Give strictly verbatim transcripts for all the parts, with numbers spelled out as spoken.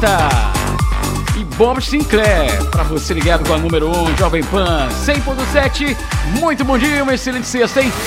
E Bob Sinclair, pra você ligado com a número um, Jovem Pan cem ponto sete. Muito bom dia, uma excelente sexta, hein?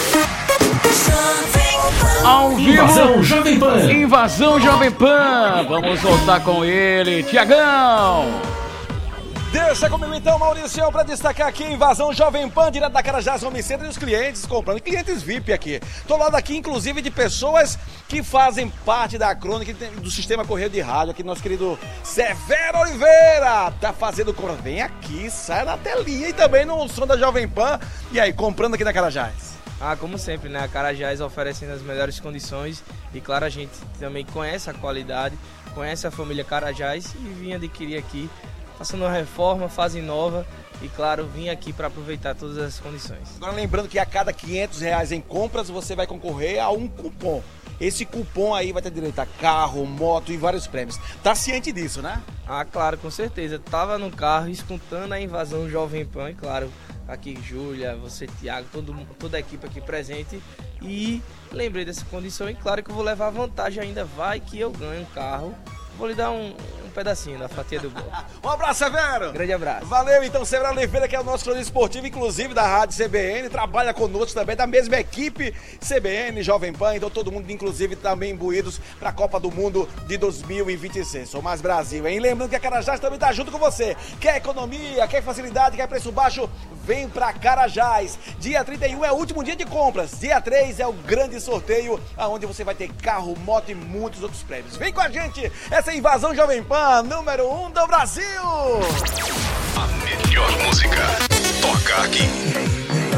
Ao vivo, Invasão Jovem Pan. Invasão Jovem Pan. Vamos voltar com ele, Tiagão. Deixa comigo então, Maurício, para destacar aqui Invasão Jovem Pan, direto da Carajás Home Center, e os clientes comprando, clientes V I P aqui. Tô lado aqui, inclusive, de pessoas que fazem parte da crônica do Sistema Correio de Rádio, aqui nosso querido Severo Oliveira, tá fazendo compra. Vem aqui, sai na telinha e também no som da Jovem Pan. E aí, comprando aqui na Carajás? Ah, como sempre, né? A Carajás oferecendo as melhores condições e, claro, a gente também conhece a qualidade, conhece a família Carajás e vim adquirir aqui, passando uma reforma, fase nova e, claro, vim aqui para aproveitar todas as condições. Agora lembrando que a cada quinhentos reais em compras você vai concorrer a um cupom. Esse cupom aí vai ter direito a carro, moto e vários prêmios. Tá ciente disso, né? Ah, claro, com certeza. Tava no carro escutando a Invasão Jovem Pan e, claro, aqui Júlia, você, Thiago, todo, toda a equipe aqui presente e lembrei dessa condição e, claro, que eu vou levar vantagem ainda. Vai que eu ganho um carro. Vou lhe dar um, um pedacinho da fatia do bolo. Um abraço, Severo! Grande abraço. Valeu, então, Severo Oliveira, que é o nosso cronista esportivo, inclusive da Rádio C B N, trabalha conosco também, da mesma equipe C B N, Jovem Pan, então todo mundo, inclusive, também imbuídos para a Copa do Mundo de dois mil e vinte e seis. Sou mais Brasil, hein? Lembrando que a Carajás também tá junto com você. Quer economia, quer facilidade, quer preço baixo? Vem pra Carajás. Dia trinta e um é o último dia de compras. Dia três é o grande sorteio, onde você vai ter carro, moto e muitos outros prêmios. Vem com a gente! Essa é a Invasão Jovem Pan, número um do Brasil! A melhor música toca aqui.